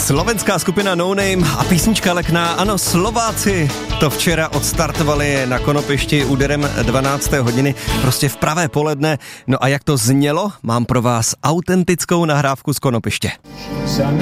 Slovenská skupina No Name a písnička Lekná. Ano, Slováci to včera odstartovali na Konopišti úderem 12. hodiny, prostě v pravé poledne. No a jak to znělo, mám pro vás autentickou nahrávku z Konopiště.